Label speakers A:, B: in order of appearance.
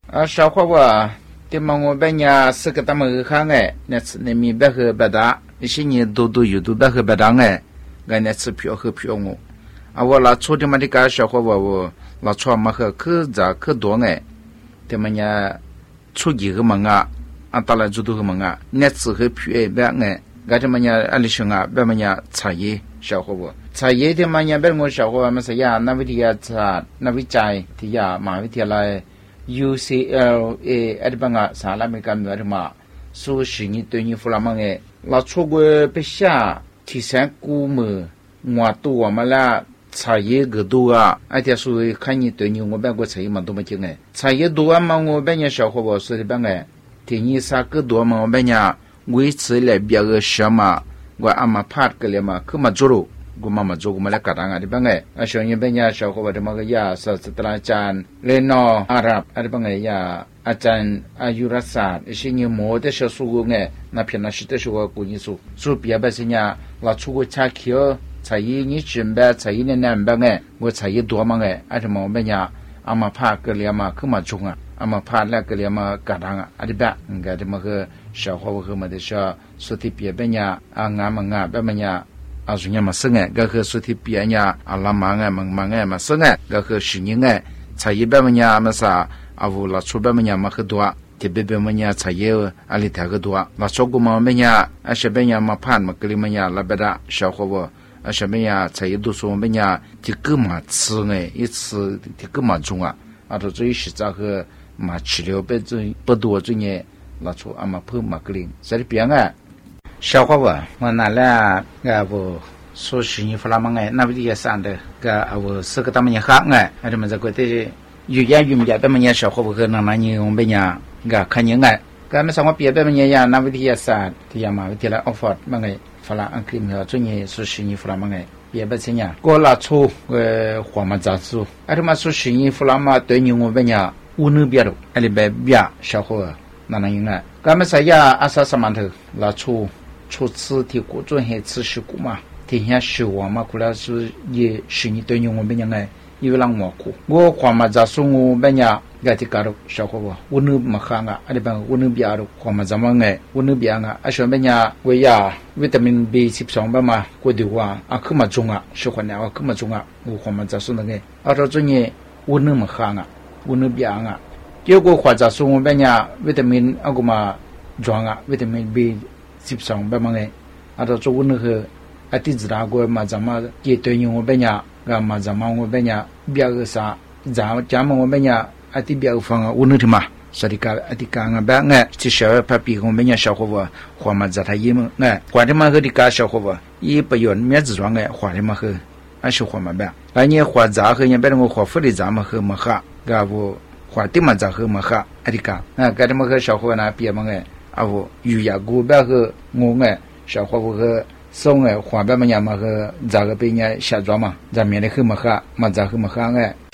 A: 小伙我对嘛我本呀是个他们看哎，那次那米白和白搭，一些年都有都白和白搭哎，俺那次票和票我，我拿出的嘛的个小伙我拿出嘛和可咋可多哎，对嘛呀出几个门啊，打来就多个门啊，那次和票哎白哎，俺这嘛呀阿里兄啊，白嘛呀茶叶小伙我。茶叶的嘛呀，白我小伙嘛是呀，那位的呀茶，那位斋的呀，马位的来。UCLA 阿里邦啊，啥那没干么的嘛？说是你对你弗拉芒诶，那错过不下提升股么？我多我们啦，茶叶个多啊！而且说看你对你我办过茶叶嘛多么精诶，茶叶多啊嘛我办年小伙我说的办诶，听你啥个多嘛我办年维持来别个什么，我阿妈怕个了嘛，可嘛做喽。กูมาจูกูมาแล้วกัดงานที่เป็นไงช่วงนี้เป็นยาชาวเขาบอกว่ามันก็ยาศาสตราจารย์เลนออาหรับอะไรเป็นไงยาอาจารย์อายุรศาสตร์สิ่งนี้หมดแต่ชาวสุกุไงนับเป็นนักศิษย์ชัวกูนี่สู้เปียบสิ่งนี้เราชูกุชาเขียวใช้ยี่จุ่มแบบใช้ยี่เนี่ยเป็นไงกูใช้ยี่ตัวมันไงอะไรมันเป็นยาอามาพาเกลียมาขึ้นมาจุงอ่ะอามาพาแล้วเกลียมากัดงานอะไรแบบงั้นที่มันก็ชาวเขาบอกว่ามันจะสุดที่เปียเป็นยางานมันงานเป็นยา阿说伢嘛生哎，个个说的别伢阿拉忙哎忙哎嘛生哎，个个是人哎，茶叶别么伢嘛啥，乌拉出别么伢嘛很多，特别别么伢茶叶阿里太个多，拉出个嘛么伢，些别伢嘛盘嘛，个里么伢拉别的小伙不，些别伢茶叶都说么伢的个嘛吃哎，一吃的个嘛重啊，都这一时咋个嘛吃了别这不多这呢，拉出阿嘛碰嘛个里，这里别哎。小伙伴，我拿来我说是你弗拉芒哎，那不也上的我是个他们也好哎，还是么这个的语言语言别么也小伙伴和那你我们呀看你哎，咱们上我别么也呀，那不也上的呀嘛，的来 offer 么哎，弗拉安克没有专业说是你弗拉芒哎，别不成呀，过拉出黄马杂志，还是么说是你弗拉芒对你我们呀，无能别的，还是别小伙伴那应该，咱们说呀阿啥什么头拉出。初次的各种还吃食物嘛，天下食物嘛，可能是也是你对你我们人哎，因为让我苦，我话嘛在说我们呀，个的搞到小伙伴，我能么看啊，阿里边我能别的话嘛怎么哎，我能别啊，说们呀，我呀，维他命 B12嘛，过的话可么重啊，喜欢呢可么重啊，我话嘛在说那个，到这呢我能么看啊，我能别啊，结果话在说我们呀，维他命个嘛重啊，维他命 B12别么个，到做那个，地质那个嘛怎么也对应我们呀，嘛怎么我们呀，别个啥，咱们我们呀，地别个方我能听嘛，所以讲啊，别个，至少怕比我们呀小伙伴，话嘛在他也么，话的嘛和的个小伙伴，也不用面子装个，话的嘛和，是话嘛别，你话咋和人别人我话福利咱们和么哈，我话的嘛咋和么哈，的讲，个的嘛和小伙伴那别么个。语言古白和我哎，小伙伴和送哎，话白么样嘛和咋个被人下装嘛，咱面的很么哈，嘛咋很么哈哎。